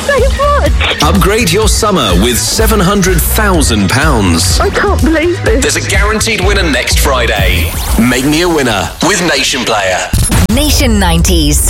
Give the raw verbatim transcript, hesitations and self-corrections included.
so much. Upgrade your summer with seven hundred thousand pounds. I can't believe this. There's a guaranteed winner next Friday. Make me a winner with Nation Player. Nation nineties.